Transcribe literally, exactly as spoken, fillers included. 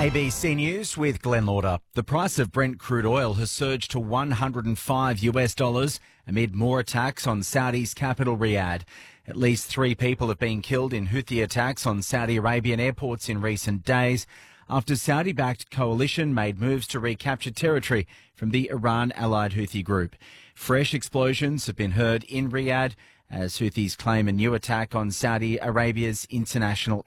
A B C News with Glenn Lauder. The price of Brent crude oil has surged to one hundred five US dollars amid more attacks on Saudi's capital Riyadh. At least three people have been killed in Houthi attacks on Saudi Arabian airports in recent days after Saudi-backed coalition made moves to recapture territory from the Iran-allied Houthi group. Fresh explosions have been heard in Riyadh as Houthis claim a new attack on Saudi Arabia's international